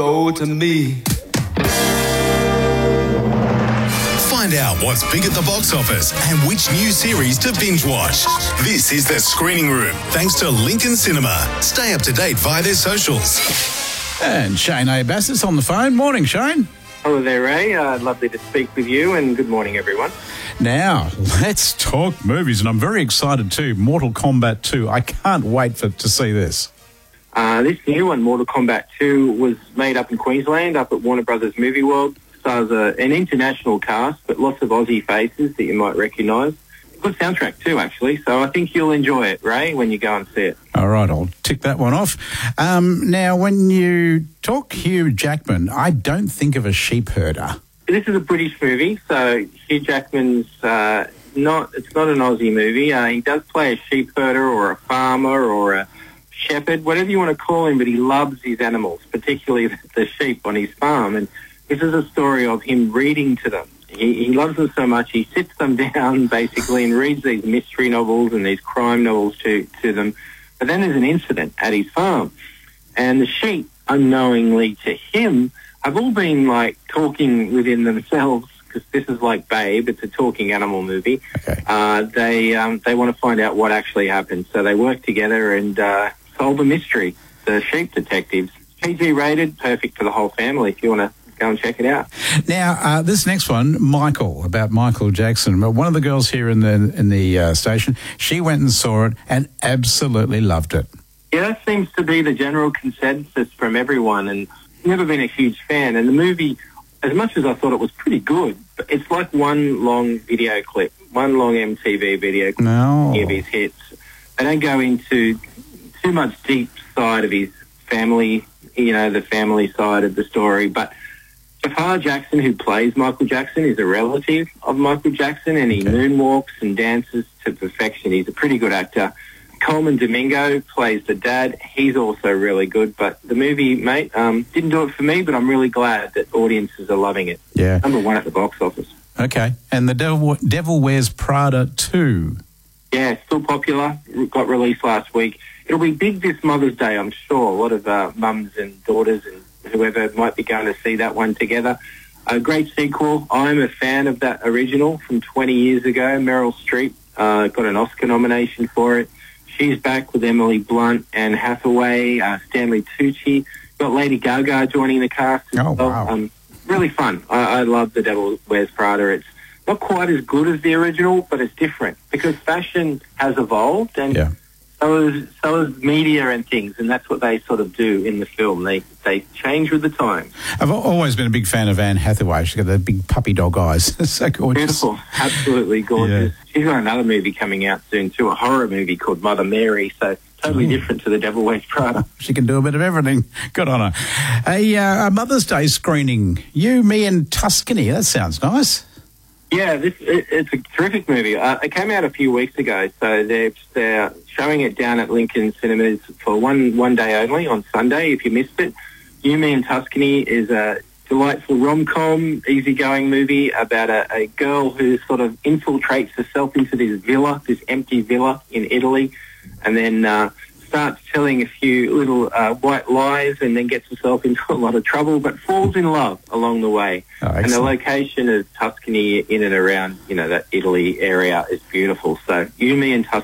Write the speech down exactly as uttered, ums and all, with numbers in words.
Oh, to me. Find out what's big at the box office and which new series to binge watch. This is The Screening Room, thanks to Lincoln Cinema. Stay up to date via their socials. And Shane Abass is on the phone. Morning, Shane. Hello there, Ray. Uh, lovely to speak with you, and good morning, everyone. Now, let's talk movies, and I'm very excited too. Mortal Kombat two. I can't wait for to see this. Uh, this new one, Mortal Kombat two, was made up in Queensland, up at Warner Brothers Movie World. Stars a, an international cast, but lots of Aussie faces that you might recognise. Good soundtrack too, actually, so I think you'll enjoy it, Ray, when you go and see it. All right, I'll tick that one off. Um, now, when you talk Hugh Jackman, I don't think of a sheep herder. This is a British movie, so Hugh Jackman's uh, not, it's not an Aussie movie. Uh, he does play a sheep herder or a farmer or a shepherd, whatever you want to call him, but he loves his animals, particularly the sheep on his farm. And this is a story of him reading to them. He, he loves them so much, he sits them down, basically, and reads these mystery novels and these crime novels to, to them. But then there's an incident at his farm, and the sheep, unknowingly to him, have all been, like, talking within themselves, because this is like Babe, it's a talking animal movie. Okay. Uh, they um, they want to find out what actually happened, so they work together and uh, solve a mystery. The sheep detectives. P G rated, perfect for the whole family if you want to go and check it out. Now, uh, this next one, Michael, about Michael Jackson. One of the girls here in the in the uh, station, she went and saw it and absolutely loved it. Yeah, that seems to be the general consensus from everyone, and never been a huge fan. And the movie, as much as I thought it was pretty good, it's like one long video clip, one long M T V video clip No. of his hits. They don't go into too much deep side of his family, you know, the family side of the story, but Jafar Jackson, who plays Michael Jackson, is a relative of Michael Jackson, and he Okay. moonwalks and dances to perfection. He's a pretty good actor. Coleman Domingo plays the dad. He's also really good. But the movie, mate, um, didn't do it for me, but I'm really glad that audiences are loving it. Yeah. Number one at the box office. Okay. And The Devil, Devil Wears Prada two. Yeah, still popular. Got released last week. It'll be big this Mother's Day, I'm sure. A lot of uh, mums and daughters and whoever might be going to see that one together. A great sequel. I'm a fan of that original from twenty years ago. Meryl Streep uh, got an Oscar nomination for it. She's back with Emily Blunt and Hathaway, uh, Stanley Tucci. Got Lady Gaga joining the cast as Oh, well. wow. Um, really fun. I, I love The Devil Wears Prada. It's not quite as good as the original, but it's different because fashion has evolved, and Yeah. so is, so is media and things, and that's what they sort of do in the film. They they change with the times. I've al- always been a big fan of Anne Hathaway. She's got the big puppy dog eyes. So gorgeous. Beautiful, absolutely gorgeous. Yeah. She's got another movie coming out soon too, a horror movie called Mother Mary, so totally Ooh. different to The Devil Wears Prada. She can do a bit of everything. Good on her. A, uh, a Mother's Day screening. You, me and Tuscany. That sounds nice. Yeah, this it, it's a terrific movie. Uh, it came out a few weeks ago, so they're, they're showing it down at Lincoln Cinemas for one, one day only on Sunday, if you missed it. You, Me and Tuscany is a delightful rom-com, easygoing movie about a, a girl who sort of infiltrates herself into this villa, this empty villa in Italy, and then uh, starts telling a few little uh, white lies and then gets herself into a lot of trouble, but falls in love along the way. Oh, and the excellent. location of Tuscany in and around, you know, that Italy area is beautiful. So You, Me and Tuscany